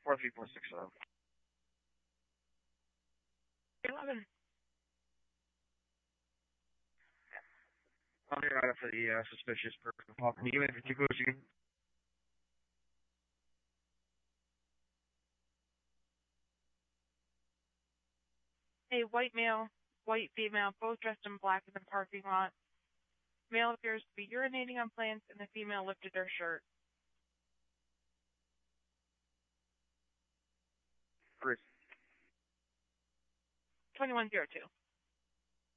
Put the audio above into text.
43.60. 11. I'm here right after the suspicious person talking to you. If you could, A white male, white female, both dressed in black in the parking lot. Male appears to be urinating on plants, and the female lifted her shirt. 3. 2102.